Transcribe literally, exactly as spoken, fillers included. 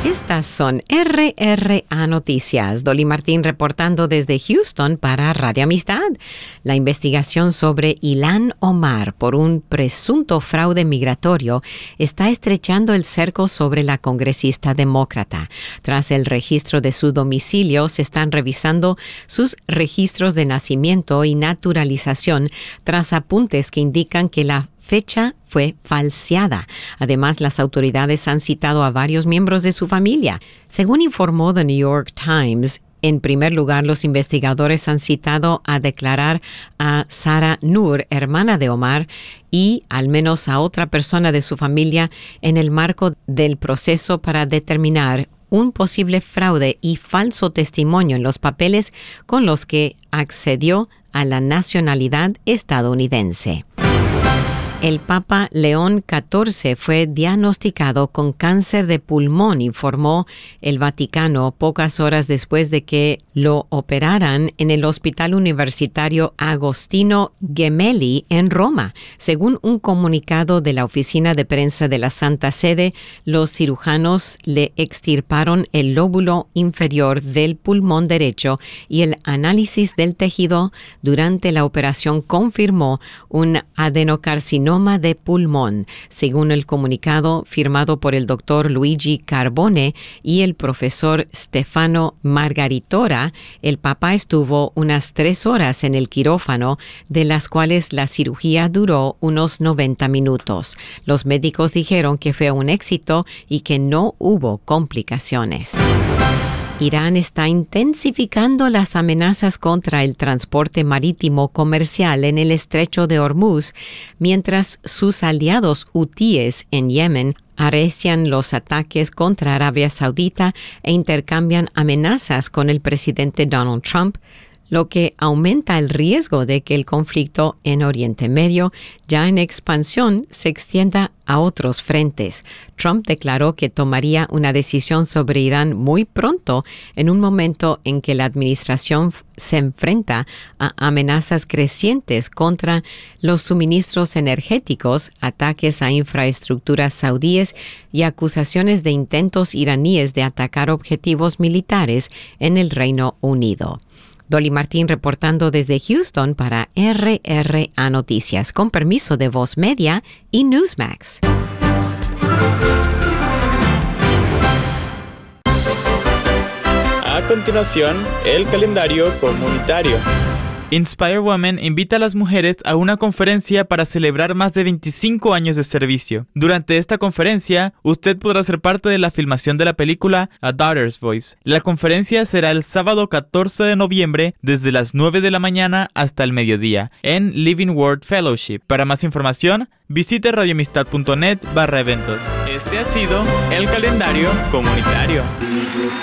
Estas son R R A Noticias. Dolly Martín reportando desde Houston para Radio Amistad. La investigación sobre Ilhan Omar por un presunto fraude migratorio está estrechando el cerco sobre la congresista demócrata. Tras el registro de su domicilio, se están revisando sus registros de nacimiento y naturalización tras apuntes que indican que la fecha fue falseada. Además, las autoridades han citado a varios miembros de su familia. Según informó The New York Times, en primer lugar, los investigadores han citado a declarar a Sara Nur, hermana de Omar, y al menos a otra persona de su familia en el marco del proceso para determinar un posible fraude y falso testimonio en los papeles con los que accedió a la nacionalidad estadounidense. El Papa León catorce fue diagnosticado con cáncer de pulmón, informó el Vaticano pocas horas después de que lo operaran en el Hospital Universitario Agostino Gemelli en Roma. Según un comunicado de la Oficina de Prensa de la Santa Sede, los cirujanos le extirparon el lóbulo inferior del pulmón derecho y el análisis del tejido durante la operación confirmó un adenocarcinoma de pulmón. Según el comunicado firmado por el doctor Luigi Carbone y el profesor Stefano Margaritora, el Papa estuvo unas tres horas en el quirófano, de las cuales la cirugía duró unos noventa minutos. Los médicos dijeron que fue un éxito y que no hubo complicaciones. Irán está intensificando las amenazas contra el transporte marítimo comercial en el estrecho de Hormuz, mientras sus aliados hutíes en Yemen arrecian los ataques contra Arabia Saudita e intercambian amenazas con el presidente Donald Trump, lo que aumenta el riesgo de que el conflicto en Oriente Medio, ya en expansión, se extienda a otros frentes. Trump declaró que tomaría una decisión sobre Irán muy pronto, en un momento en que la administración se enfrenta a amenazas crecientes contra los suministros energéticos, ataques a infraestructuras saudíes y acusaciones de intentos iraníes de atacar objetivos militares en el Reino Unido. Dolly Martín reportando desde Houston para R R A Noticias, con permiso de Voz Media y Newsmax. A continuación, el calendario comunitario. Inspire Women invita a las mujeres a una conferencia para celebrar más de veinticinco años de servicio. Durante esta conferencia, usted podrá ser parte de la filmación de la película A Daughter's Voice. La conferencia será el sábado catorce de noviembre desde las nueve de la mañana hasta el mediodía en Living Word Fellowship. Para más información, visite radioamistad.net barra eventos. Este ha sido el calendario comunitario.